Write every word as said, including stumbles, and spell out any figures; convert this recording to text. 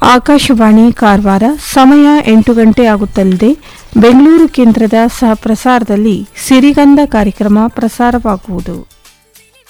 ಆಕಾಶವಾಣಿ ಕಾರವಾರ ಸಮಯ ಎಂಟು ಗಂಟೆ ಆಗುತ್ತಲಿದೆ. ಬೆಂಗಳೂರು ಕೇಂದ್ರದ ಸಹ ಪ್ರಸಾರದಲ್ಲಿ ಸಿರಿಗಂಧ ಕಾರ್ಯಕ್ರಮ ಪ್ರಸಾರವಾಗುವುದು.